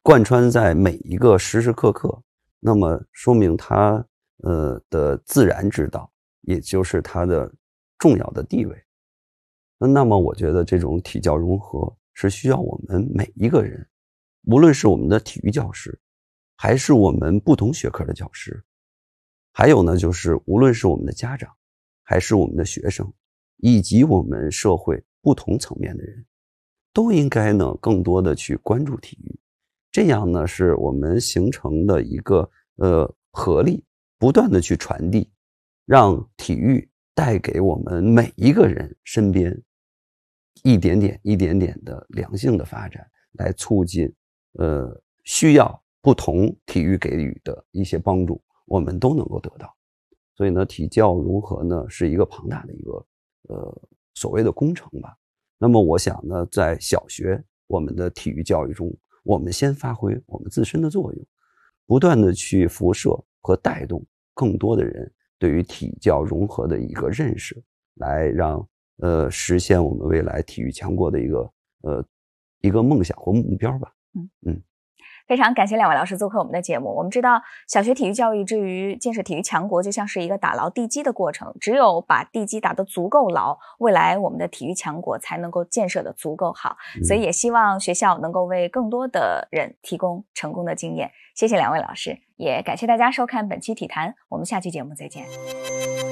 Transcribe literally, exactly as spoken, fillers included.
贯穿在每一个时时刻刻，那么说明它呃的自然之道，也就是它的重要的地位。那么我觉得这种体教融合是需要我们每一个人，无论是我们的体育教师，还是我们不同学科的教师，还有呢就是无论是我们的家长，还是我们的学生，以及我们社会不同层面的人，都应该呢更多的去关注体育。这样呢是我们形成的一个呃合力，不断的去传递，让体育带给我们每一个人身边一点点一点点的良性的发展，来促进呃需要不同体育给予的一些帮助，我们都能够得到。所以呢，体教融合呢是一个庞大的一个呃所谓的工程吧。那么我想呢，在小学我们的体育教育中，我们先发挥我们自身的作用，不断的去辐射和带动更多的人对于体教融合的一个认识，来让呃实现我们未来体育强国的一个呃一个梦想或目标吧。 嗯嗯。 非常感谢两位老师做客我们的节目。我们知道小学体育教育至于建设体育强国就像是一个打牢地基的过程，只有把地基打得足够牢，未来我们的体育强国才能够建设得足够好。所以也希望学校能够为更多的人提供成功的经验。谢谢两位老师，也感谢大家收看本期体坛，我们下期节目再见。